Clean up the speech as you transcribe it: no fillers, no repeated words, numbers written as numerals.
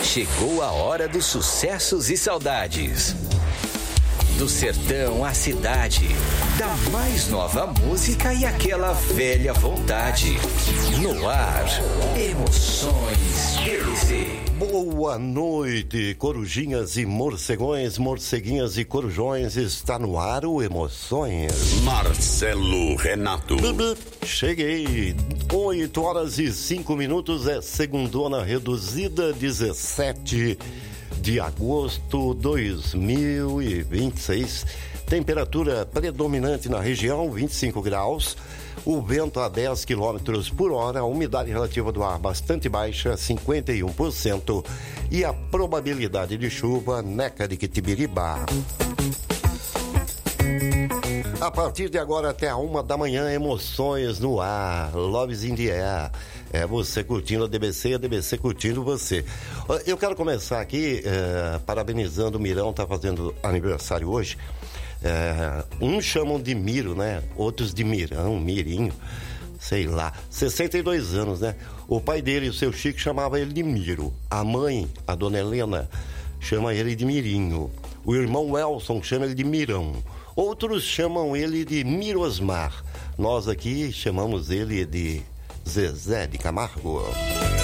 Chegou a hora dos sucessos e saudades. Do sertão à cidade, da mais nova música e aquela velha vontade. No ar, Emoções TVZ. Boa noite, corujinhas e morcegões, morceguinhas e corujões. Está no ar o Emoções. Marcelo Renato. Cheguei. 8h05, é segundona reduzida, 17 de agosto 2026. Temperatura predominante na região, 25 graus. O vento a 10 km por hora, a umidade relativa do ar bastante baixa, 51%. E a probabilidade de chuva, Neca de Quitibiribá. A partir de agora até a 1 da manhã, Emoções no ar, Loves in the Air. É você curtindo a DBC curtindo você. Eu quero começar aqui parabenizando o Mirão, tá fazendo aniversário hoje. Uns chamam de Miro, né? Outros de Mirão, Mirinho, sei lá. 62 anos, né? O pai dele, o seu Chico, chamava ele de Miro. A mãe, a dona Helena, chama ele de Mirinho. O irmão Elson chama ele de Mirão. Outros chamam ele de Mirosmar. Nós aqui chamamos ele de Zezé de Camargo.